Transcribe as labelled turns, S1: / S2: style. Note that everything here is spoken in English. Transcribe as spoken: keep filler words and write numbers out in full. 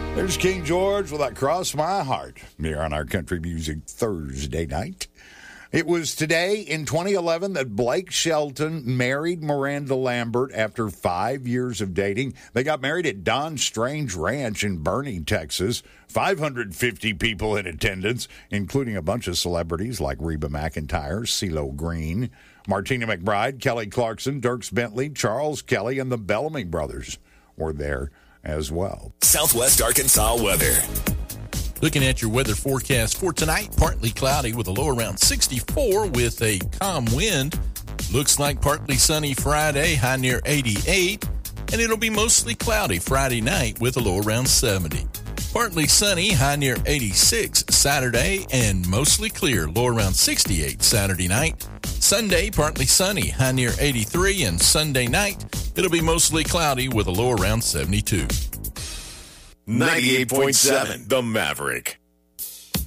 S1: There's King George with that Cross My Heart here on our Country Music Thursday night. It was today in twenty eleven that Blake Shelton married Miranda Lambert after five years of dating. They got married at Don Strange Ranch in Boerne, Texas. five hundred fifty people in attendance, including a bunch of celebrities like Reba McEntire, CeeLo Green, Martina McBride, Kelly Clarkson, Dierks Bentley, Charles Kelly, and the Bellamy brothers were there as well.
S2: Southwest Arkansas weather.
S3: Looking at your weather forecast for tonight, partly cloudy with a low around sixty-four with a calm wind. Looks like partly sunny Friday, high near eighty-eight. And it'll be mostly cloudy Friday night with a low around seventy. Partly sunny, high near eighty-six Saturday, and mostly clear, low around sixty-eight Saturday night. Sunday, partly sunny, high near eighty-three, and Sunday night, it'll be mostly cloudy with a low around seventy-two.
S2: ninety-eight point seven The Maverick.